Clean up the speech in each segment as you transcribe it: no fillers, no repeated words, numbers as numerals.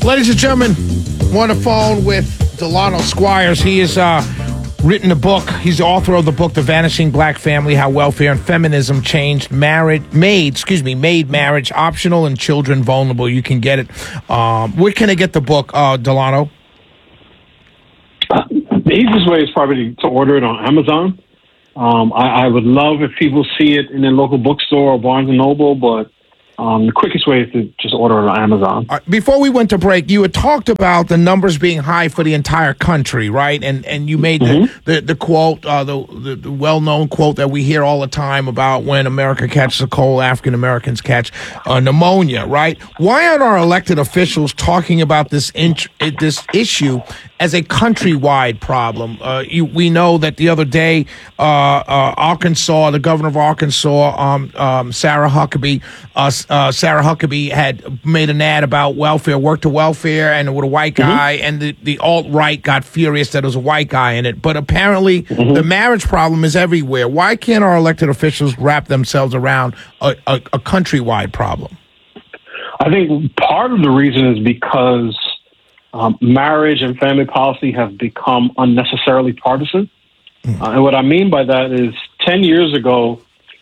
Ladies and gentlemen, we're on the phone with Delano Squires. He has written a book. He's the author of the book, The Vanishing Black Family, How Welfare and Feminism Changed made marriage optional and children vulnerable. You can get it. Where can I get the book, Delano? The easiest way is probably to order it on Amazon. I would love if people see it in their local bookstore or Barnes & Noble, but the quickest way is to just order it on Amazon. Before we went to break, you had talked about the numbers being high for the entire country, right? And you made the quote, the well-known quote that we hear all the time about when America catches a cold, African Americans catch pneumonia, right? Why aren't our elected officials talking about this issue as a countrywide problem? We know that the other day, Arkansas, the governor of Arkansas, Sarah Huckabee had made an ad about welfare, work to welfare, and with a white guy, and the alt-right got furious that there was a white guy in it. But apparently the marriage problem is everywhere. Why can't our elected officials wrap themselves around a countrywide problem? I think part of the reason is because marriage and family policy have become unnecessarily partisan. And what I mean by that is 10 years ago,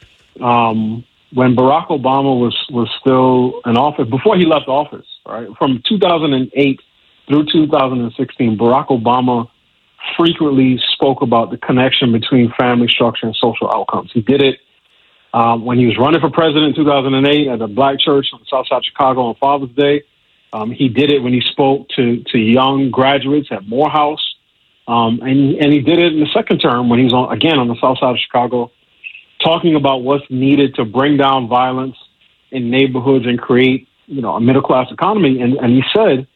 when Barack Obama was still in office, before he left office, right, from 2008 through 2016, Barack Obama frequently spoke about the connection between family structure and social outcomes. He did it when he was running for president in 2008 at a black church on the south side of Chicago on Father's Day. He did it when he spoke to young graduates at Morehouse. And he did it in the second term when he was on the south side of Chicago, talking about what's needed to bring down violence in neighborhoods and create, a middle-class economy. And he said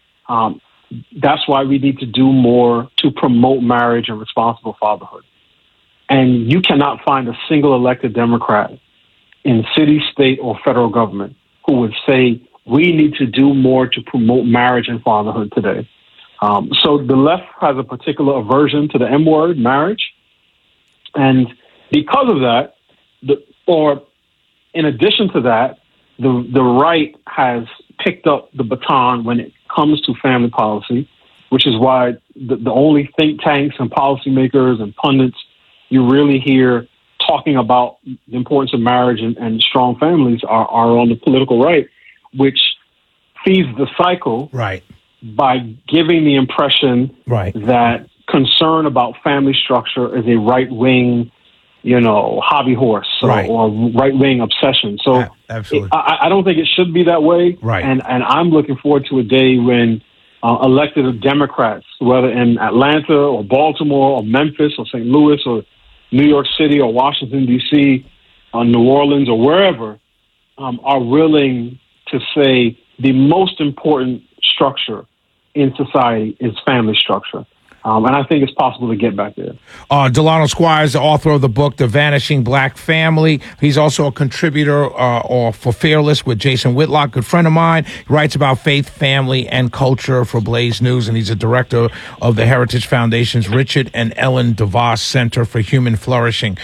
that's why we need to do more to promote marriage and responsible fatherhood. And you cannot find a single elected Democrat in city, state, or federal government who would say we need to do more to promote marriage and fatherhood today. So the left has a particular aversion to the M word, marriage. And because of that, or in addition to that, the right has picked up the baton when it comes to family policy, which is why the only think tanks and policymakers and pundits you really hear talking about the importance of marriage and strong families are on the political right, which feeds the cycle by giving the impression that concern about family structure is a right-wing, hobby horse or right-wing obsession. So I don't think it should be that way. And I'm looking forward to a day when elected Democrats, whether in Atlanta or Baltimore or Memphis or St. Louis or New York City or Washington, D.C. or New Orleans or wherever, are willing to say the most important structure in society is family structure. And I think it's possible to get back there. Delano Squires, the author of the book, The Vanishing Black Family. He's also a contributor for Fearless with Jason Whitlock, good friend of mine. He writes about faith, family, and culture for Blaze News, and he's a director of the Heritage Foundation's Richard and Ellen DeVos Center for Human Flourishing.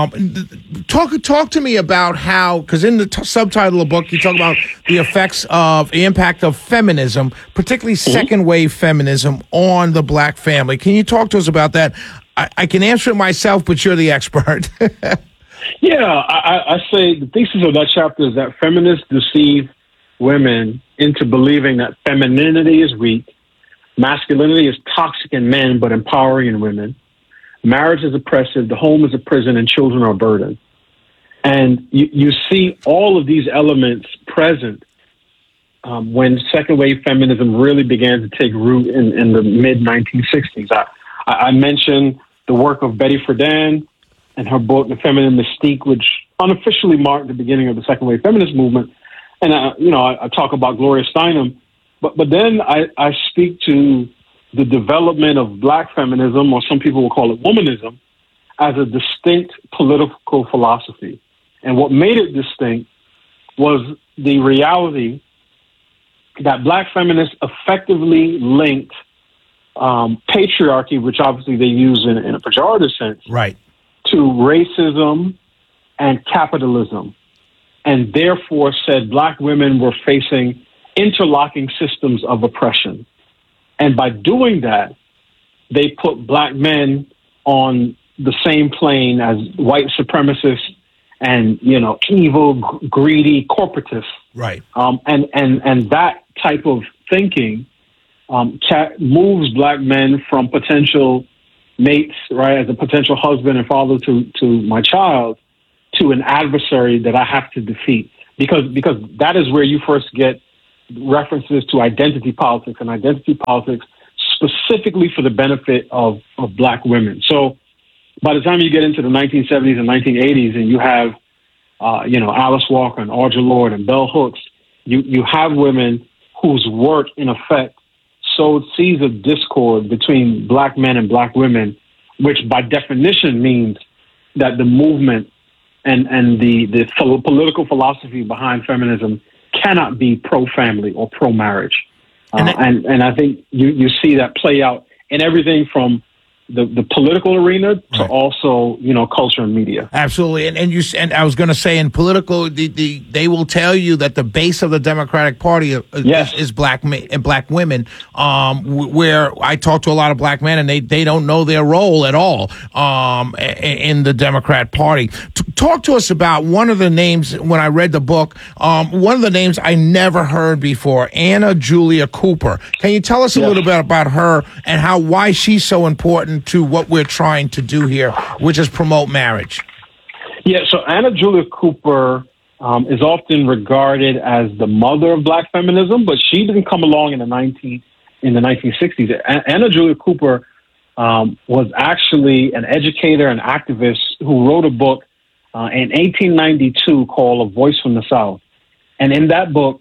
Talk to me about how, because in the subtitle of the book, you talk about the impact of feminism, particularly second wave feminism on the black family. Can you talk to us about that? I can answer it myself, but you're the expert. I say the thesis of that chapter is that feminists deceive women into believing that femininity is weak, masculinity is toxic in men but empowering in women, marriage is oppressive, the home is a prison, and children are a burden. And you see all of these elements present when second wave feminism really began to take root in the mid-1960s. I mentioned the work of Betty Friedan and her book, The Feminine Mystique, which unofficially marked the beginning of the second wave feminist movement. And, I talk about Gloria Steinem, but then I speak to the development of black feminism, or some people will call it womanism, as a distinct political philosophy. And what made it distinct was the reality that black feminists effectively linked patriarchy, which obviously they use in a pejorative sense, to racism and capitalism, and therefore said black women were facing interlocking systems of oppression. And by doing that, they put black men on the same plane as white supremacists and, evil, greedy corporatists. Right. And that type of thinking moves black men from potential mates, right, as a potential husband and father to my child, to an adversary that I have to defeat. Because that is where you first get references to identity politics, and identity politics specifically for the benefit of black women. So by the time you get into the 1970s and 1980s and you have, Alice Walker and Audre Lorde and Bell Hooks, you have women whose work, in effect, sowed seeds of discord between black men and black women, which by definition means that the movement and the political philosophy behind feminism cannot be pro-family or pro-marriage. And I think you see that play out in everything from the political arena to also, culture and media. Absolutely. And I was going to say in political, they will tell you that the base of the Democratic Party is black men and black women, where I talk to a lot of black men and they don't know their role at all, in the Democrat Party. Talk to us about one of the names when I read the book, one of the names I never heard before, Anna Julia Cooper. Can you tell us a little bit about her and why she's so important to what we're trying to do here, which is promote marriage? Yeah, so Anna Julia Cooper is often regarded as the mother of black feminism, but she didn't come along in the 1960s. Anna Julia Cooper was actually an educator and activist who wrote a book in 1892 called A Voice from the South. And in that book,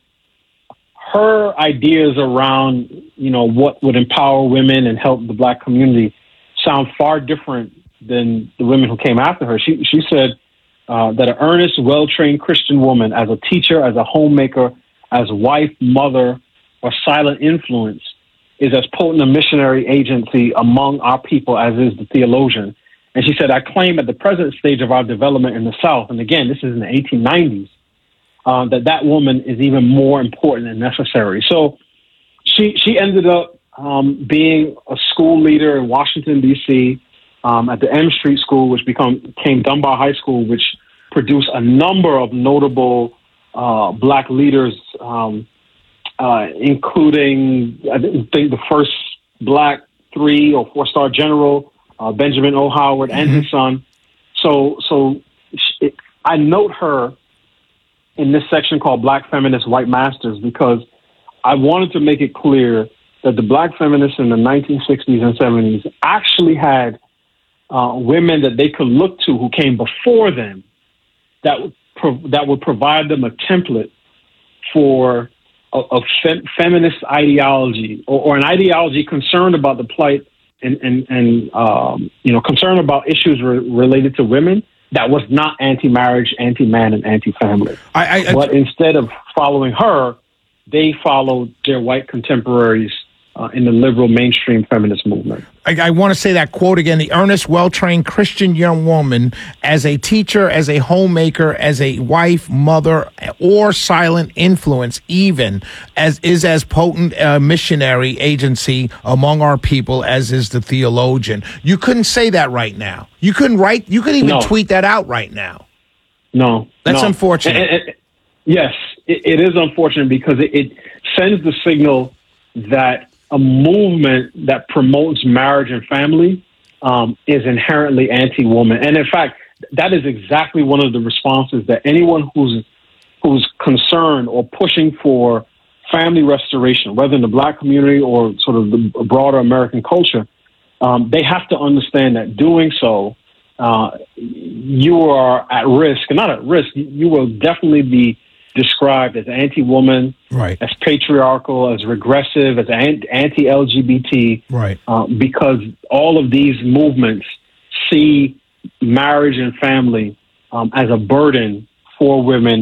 her ideas around, what would empower women and help the black community sound far different than the women who came after her. She said that an earnest, well-trained Christian woman, as a teacher, as a homemaker, as wife, mother, or silent influence, is as potent a missionary agency among our people as is the theologian. And she said, I claim at the present stage of our development in the South, and again, this is in the 1890s, that woman is even more important and necessary. So she ended up being a school leader in Washington, D.C., at the M Street School, which became Dunbar High School, which produced a number of notable black leaders, including, I think, the first black 3 or 4-star general, Benjamin O. Howard, and his son. So I note her in this section called Black Feminist White Masters because I wanted to make it clear that the black feminists in the 1960s and 70s actually had women that they could look to who came before them that would provide them a template for a feminist ideology or an ideology concerned about the plight and concerned about issues related to women that was not anti-marriage, anti-man, and anti-family. But instead of following her, they followed their white contemporaries in the liberal mainstream feminist movement. I want to say that quote again, the earnest, well-trained Christian young woman as a teacher, as a homemaker, as a wife, mother, or silent influence, even as potent a missionary agency among our people as is the theologian. You couldn't say that right now. You couldn't even tweet that out right now. No. That's unfortunate. Yes, it is unfortunate because it sends the signal that a movement that promotes marriage and family is inherently anti-woman. And in fact, that is exactly one of the responses that anyone who's concerned or pushing for family restoration, whether in the black community or sort of the broader American culture, they have to understand that doing so, you are at risk, not at risk, you will definitely be described as anti-woman, right, as patriarchal, as regressive, as anti-LGBT, right, because all of these movements see marriage and family as a burden for women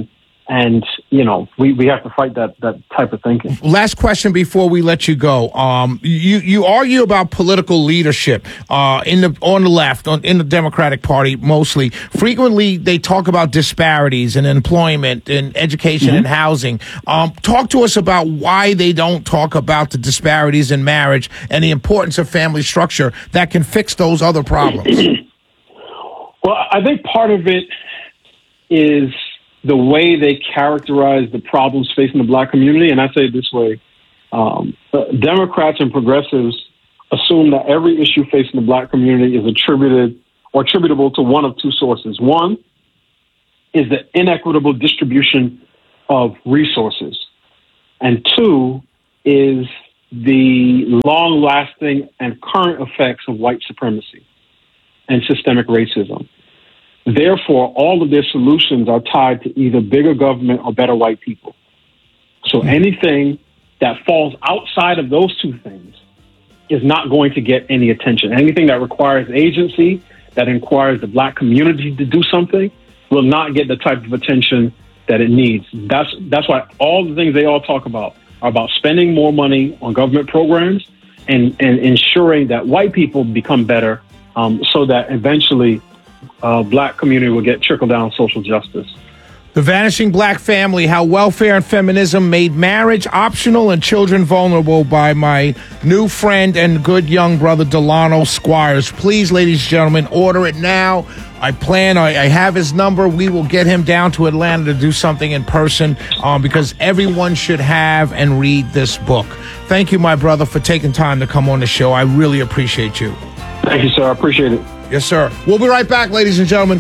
And, we have to fight that type of thinking. Last question before we let you go. You argue about political leadership on the left, in the Democratic Party mostly. Frequently, they talk about disparities in employment, in education, and housing. Talk to us about why they don't talk about the disparities in marriage and the importance of family structure that can fix those other problems. Well, I think part of it is the way they characterize the problems facing the black community. And I say it this way, Democrats and progressives assume that every issue facing the black community is attributable to one of two sources. One is the inequitable distribution of resources. And two is the long-lasting and current effects of white supremacy and systemic racism. Therefore, all of their solutions are tied to either bigger government or better white people. So anything that falls outside of those two things is not going to get any attention. Anything that requires agency, that requires the black community to do something, will not get the type of attention that it needs. That's why all the things they all talk about are about spending more money on government programs and ensuring that white people become better so that eventually black community will get trickle-down social justice. The Vanishing Black Family, How Welfare and Feminism Made Marriage Optional and Children Vulnerable, by my new friend and good young brother, Delano Squires. Please, ladies and gentlemen, order it now. I have his number. We will get him down to Atlanta to do something in person because everyone should have and read this book. Thank you, my brother, for taking time to come on the show. I really appreciate you. Thank you, sir. I appreciate it. Yes, sir. We'll be right back, ladies and gentlemen.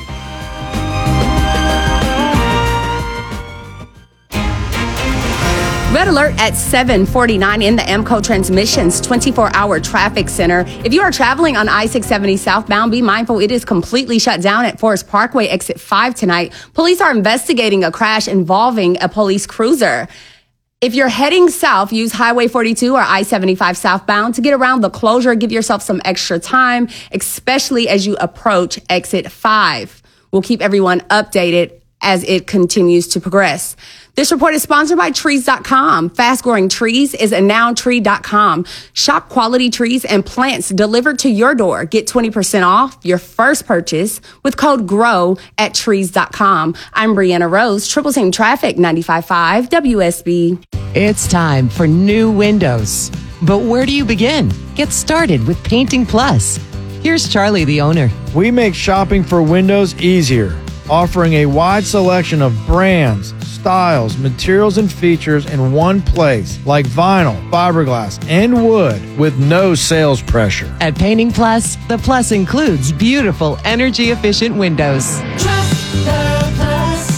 Red alert at 7:49 in the AMCO Transmissions 24-hour traffic center. If you are traveling on I-670 southbound, be mindful it is completely shut down at Forest Parkway, exit 5 tonight. Police are investigating a crash involving a police cruiser. If you're heading south, use Highway 42 or I-75 southbound to get around the closure. Give yourself some extra time, especially as you approach exit 5. We'll keep everyone updated as it continues to progress. This report is sponsored by Trees.com. Fast Growing Trees is NowTree.com. Shop quality trees and plants delivered to your door. Get 20% off your first purchase with code GROW at Trees.com. I'm Brianna Rose, Triple Team Traffic, 95.5 WSB. It's time for new windows. But where do you begin? Get started with Painting Plus. Here's Charlie, the owner. We make shopping for windows easier, offering a wide selection of brands, styles, materials, and features in one place, like vinyl, fiberglass, and wood, with no sales pressure. At Painting Plus, the plus includes beautiful, energy-efficient windows. Trust the Plus.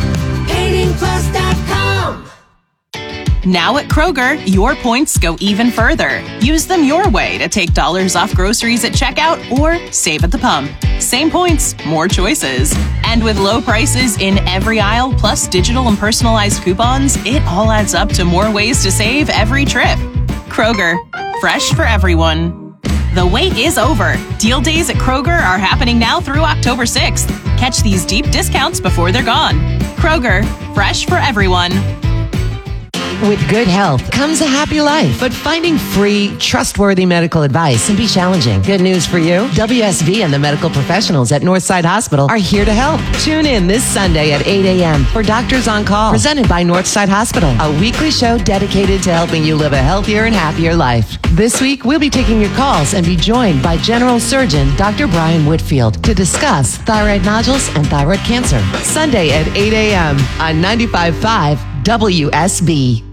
PaintingPlus.com. Now at Kroger, your points go even further. Use them your way to take dollars off groceries at checkout or save at the pump. Same points, more choices. And with low prices in every aisle, plus digital and personalized coupons, it all adds up to more ways to save every trip. Kroger, fresh for everyone. The wait is over. Deal days at Kroger are happening now through October 6th. Catch these deep discounts before they're gone. Kroger, fresh for everyone. With good health comes a happy life, but finding free, trustworthy medical advice can be challenging. Good news for you. WSV and the medical professionals at Northside Hospital are here to help. Tune in this Sunday at 8 a.m. for Doctors on Call, presented by Northside Hospital, a weekly show dedicated to helping you live a healthier and happier life. This week, we'll be taking your calls and be joined by General Surgeon Dr. Brian Whitfield to discuss thyroid nodules and thyroid cancer. Sunday at 8 a.m. on 95.5 WSB.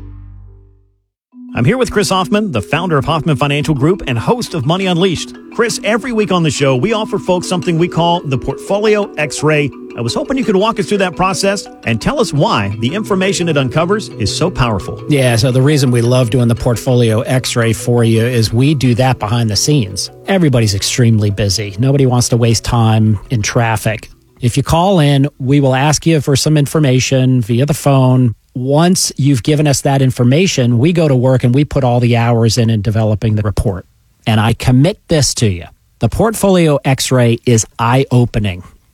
I'm here with Chris Hoffman, the founder of Hoffman Financial Group and host of Money Unleashed. Chris, every week on the show, we offer folks something we call the Portfolio X-Ray. I was hoping you could walk us through that process and tell us why the information it uncovers is so powerful. Yeah, so the reason we love doing the Portfolio X-Ray for you is we do that behind the scenes. Everybody's extremely busy. Nobody wants to waste time in traffic. If you call in, we will ask you for some information via the phone. Once you've given us that information, we go to work and we put all the hours in developing the report. And I commit this to you. The Portfolio X-Ray is eye-opening.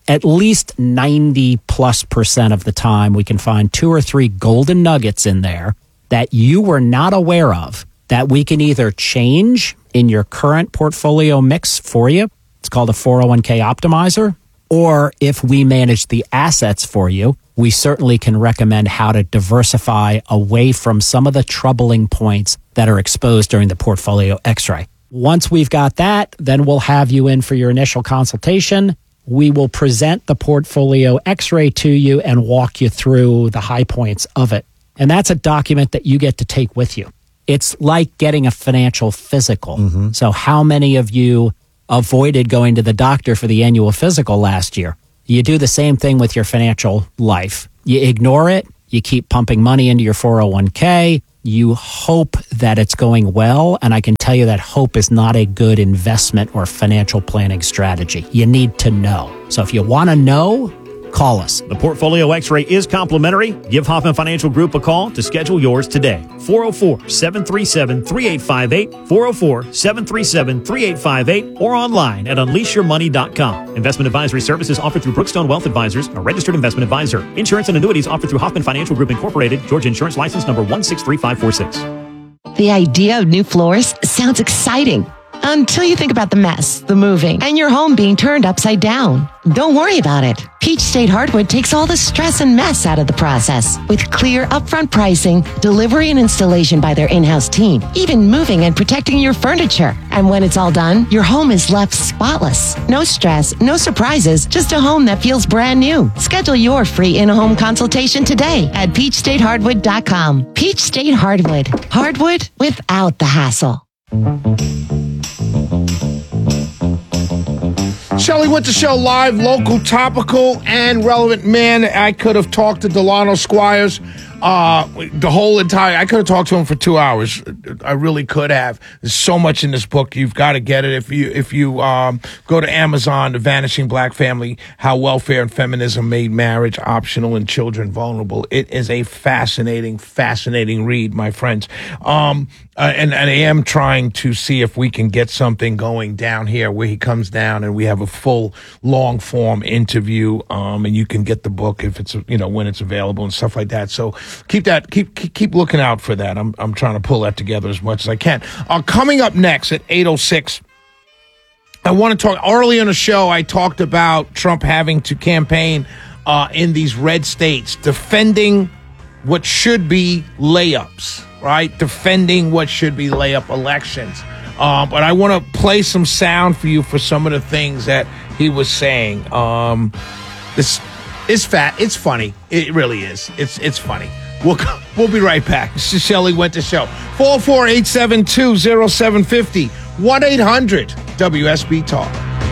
at least 90+% of the time, we can find 2 or 3 golden nuggets in there that you were not aware of that we can either change in your current portfolio mix for you. It's called a 401k optimizer. Or if we manage the assets for you, we certainly can recommend how to diversify away from some of the troubling points that are exposed during the portfolio x-ray. Once we've got that, then we'll have you in for your initial consultation. We will present the portfolio x-ray to you and walk you through the high points of it. And that's a document that you get to take with you. It's like getting a financial physical. Mm-hmm. So how many of you avoided going to the doctor for the annual physical last year? You do the same thing with your financial life. You ignore it. You keep pumping money into your 401k. You hope that it's going well. And I can tell you that hope is not a good investment or financial planning strategy. You need to know. So if you want to know, call us. The Portfolio X-ray is complimentary. Give Hoffman Financial Group a call to schedule yours today. 404-737-3858, 404-737-3858, or online at unleashyourmoney.com. Investment advisory services offered through Brookstone Wealth Advisors, a registered investment advisor. Insurance and annuities offered through Hoffman Financial Group Incorporated, Georgia Insurance License number 163546. The idea of new floors sounds exciting until you think about the mess, the moving, and your home being turned upside down. Don't worry about it. Peach State Hardwood takes all the stress and mess out of the process with clear upfront pricing, delivery and installation by their in-house team, even moving and protecting your furniture. And when it's all done, your home is left spotless. No stress, no surprises, just a home that feels brand new. Schedule your free in-home consultation today at peachstatehardwood.com. Peach State Hardwood. Hardwood without the hassle. Shelley Winter Show live, local, topical, and relevant. Man, I could have talked to Delano Squires the whole entire. I could have talked to him for 2 hours. I really could have. There's so much in this book. You've got to get it. If you go to Amazon, The Vanishing Black Family: How Welfare and Feminism Made Marriage Optional and Children Vulnerable. It is a fascinating read, my friends. And I am trying to see if we can get something going down here where he comes down and we have a full long form interview. And you can get the book if it's, when it's available and stuff like that. So keep looking out for that. I'm trying to pull that together as much as I can. Coming up next at 8:06, I want to talk. Early in the show, I talked about Trump having to campaign in these red states, defending what should be layups, right? Defending what should be layup elections. But I want to play some sound for you for some of the things that he was saying. This is It's funny. It really is. It's funny. We'll be right back. This is Shelley Winter Show. 448-720-0750. 1-800-WSB Talk.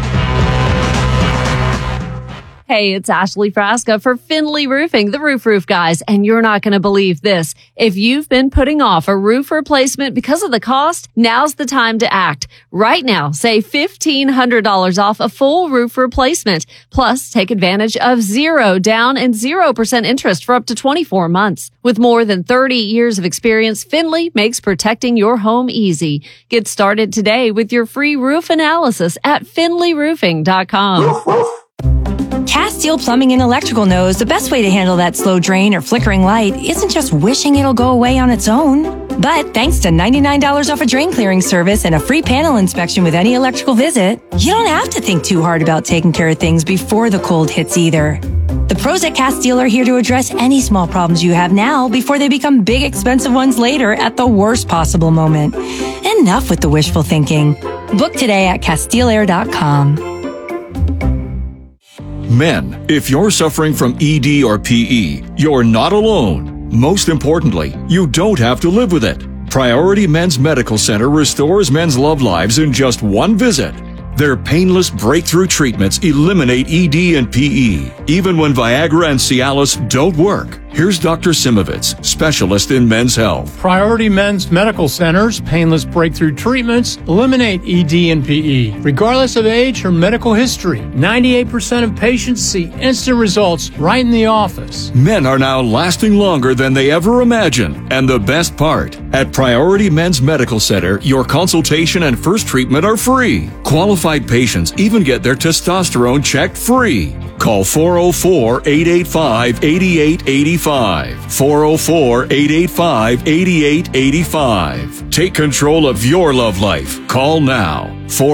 Hey, it's Ashley Frasca for Finley Roofing, the roof guys, and you're not going to believe this. If you've been putting off a roof replacement because of the cost, now's the time to act. Right now, save $1,500 off a full roof replacement. Plus, take advantage of 0 down and 0% interest for up to 24 months. With more than 30 years of experience, Finley makes protecting your home easy. Get started today with your free roof analysis at finleyroofing.com. Castile Plumbing and Electrical knows the best way to handle that slow drain or flickering light isn't just wishing it'll go away on its own. But thanks to $99 off a drain clearing service and a free panel inspection with any electrical visit, you don't have to think too hard about taking care of things before the cold hits either. The pros at Castile are here to address any small problems you have now before they become big, expensive ones later at the worst possible moment. Enough with the wishful thinking. Book today at CastileAir.com. Men, if you're suffering from ED or PE, you're not alone. Most importantly, you don't have to live with it. Priority Men's Medical Center restores men's love lives in just one visit. Their painless breakthrough treatments eliminate ED and PE, even when Viagra and Cialis don't work. Here's Dr. Simovitz, specialist in men's health. Priority Men's Medical Center's painless breakthrough treatments eliminate ED and PE, regardless of age or medical history. 98% of patients see instant results right in the office. Men are now lasting longer than they ever imagined. And the best part, at Priority Men's Medical Center, your consultation and first treatment are free. Qualified patients even get their testosterone checked free. Call 404-885-8885. 404-885-8885. Take control of your love life. Call now.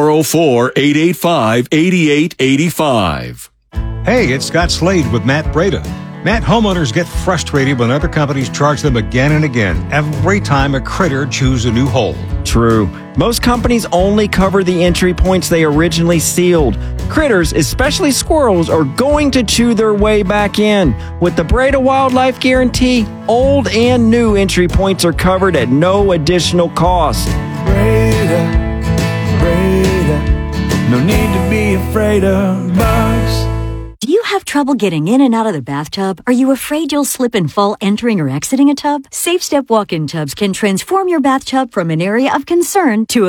404-885-8885. Hey, it's Scott Slade with Matt Breda. Matt, homeowners get frustrated when other companies charge them again and again every time a critter chews a new hole. True. Most companies only cover the entry points they originally sealed. Critters, especially squirrels, are going to chew their way back in. With the Breda Wildlife Guarantee, old and new entry points are covered at no additional cost. Breda, no need to be afraid of bugs. Do you have trouble getting in and out of the bathtub? Are you afraid you'll slip and fall entering or exiting a tub? Safe Step walk-in tubs can transform your bathtub from an area of concern to a